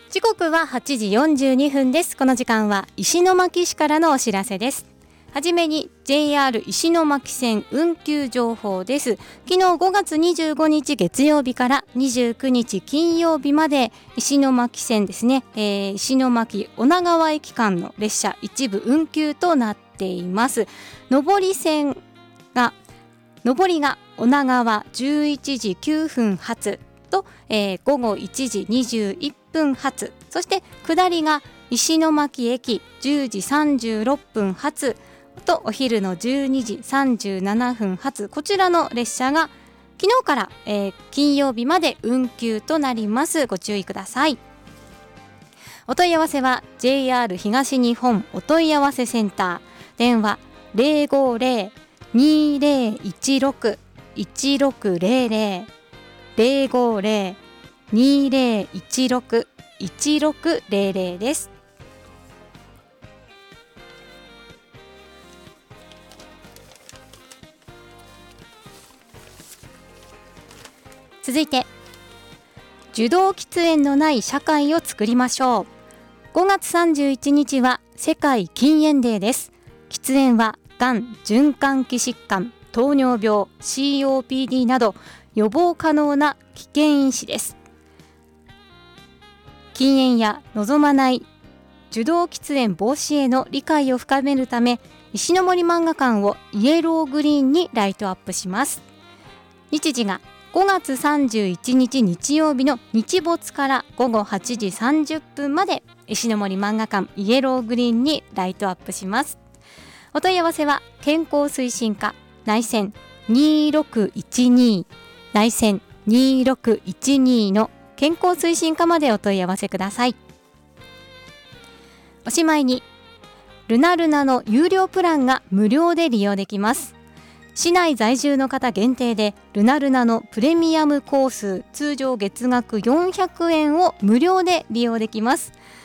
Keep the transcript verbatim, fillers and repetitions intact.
時刻ははちじよんじゅうにふんです。この時間は石巻市からのお知らせです。はじめに ジェイアール 石巻線運休情報です。昨日ごがつにじゅうごにち月曜日からにじゅうくにち金曜日まで石巻線ですね、えー、石巻女川駅間の列車一部運休となっています。上り線が上りが女川じゅういちじきゅうふん発と、えー、ごごいちじにじゅういっぷん発、そして下りが石巻駅じゅうじさんじゅうろっぷん発とお昼のじゅうにじさんじゅうななふん発、こちらの列車が昨日から、えー、金曜日まで運休となります。ご注意ください。お問い合わせは ジェイアール 東日本お問い合わせセンター、電話 ゼロごゼロ にゼロいちろく いちろくゼロゼロ ゼロごゼロ にゼロいちろく いちろくゼロゼロです。続いて、受動喫煙のない社会を作りましょう。ごがつさんじゅういちにちは世界禁煙デーです。喫煙はがん、循環器疾患、糖尿病、シーオーピーディー など予防可能な危険因子です。禁煙や望まない受動喫煙防止への理解を深めるため、石の森漫画館をイエローグリーンにライトアップします。日時がごがつさんじゅういちにち日曜日の日没からごごはちじさんじゅっぷんまで石の森漫画館イエローグリーンにライトアップします。お問い合わせは健康推進課内線にろくいちに内線にろくいちにの健康推進課までお問い合わせください。おしまいに、ルナルナの有料プランが無料で利用できます。市内在住の方限定でルナルナのプレミアムコース通常月額よんひゃくえんを無料で利用できます。